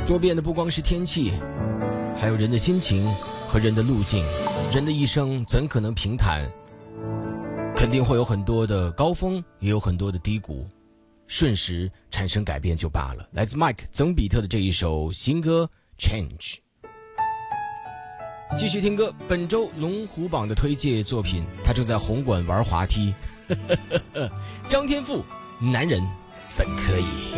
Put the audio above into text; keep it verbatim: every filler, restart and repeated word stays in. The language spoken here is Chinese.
多变的不光是天气，还有人的心情和人的路径。人的一生怎可能平坦？肯定会有很多的高峰，也有很多的低谷，瞬时产生改变就罢了。来自 Mike 曾比特的这一首新歌 Change。 继续听歌，本周龙虎榜的推介作品，他正在红馆玩滑梯。张天赋，男人怎可以？